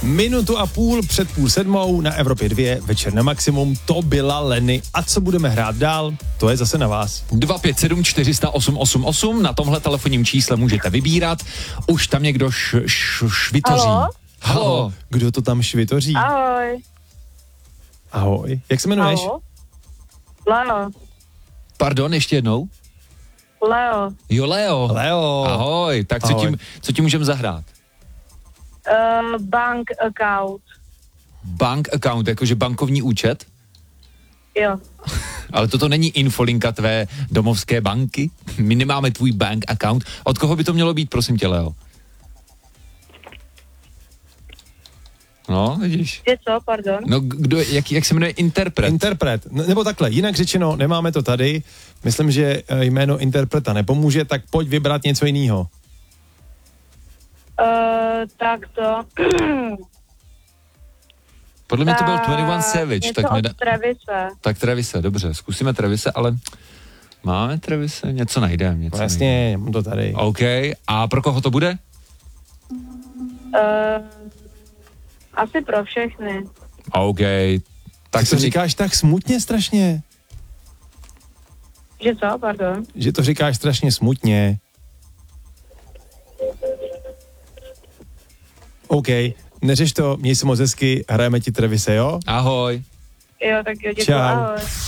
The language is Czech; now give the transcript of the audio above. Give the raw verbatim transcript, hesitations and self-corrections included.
Minutu a půl před půl sedmou na Evropě dva, večer na maximum, to byla Leny. A co budeme hrát dál, to je zase na vás. dva pět sedm čtyři nula nula osm osm osm, na tomhle telefonním čísle můžete vybírat. Už tam někdo š, š, švitoří. Halo? Halo. Kdo to tam švitoří? Ahoj. Ahoj. Jak se jmenuješ? Halo? Leo. Pardon, ještě jednou? Leo. Jo, Leo. Leo. Ahoj, tak co Ahoj. ti, co ti můžeme zahrát? Uh, bank account. Bank account, jakože bankovní účet? Jo. Ale toto není infolinka tvé domovské banky? My nemáme tvůj bank account. Od koho by to mělo být, prosím tě, Leo? No, vidíš. Je co, pardon? No, kdo, jak, jak se jmenuje interpret? Interpret. N- nebo takhle, jinak řečeno, nemáme to tady. Myslím, že eh, jméno interpreta nepomůže, tak pojď vybrat něco jiného. Uh, tak to... Podle mě to byl dvacet jedna Savage. Něco Tak, od neda... Travise. tak Travise, dobře, zkusíme Travise, ale máme Travise? Něco najdeme. Něco No jasně, mám to tady. OK, a pro koho to bude? Uh, asi pro všechny. OK, tak Ty se to říkáš tak smutně strašně, Že co, pardon? že to říkáš strašně smutně. OK, neřeš to, měj se moc hezky, hrajeme ti Travise, jo? Ahoj. Jo, tak jo, děkuji, Čau. ahoj.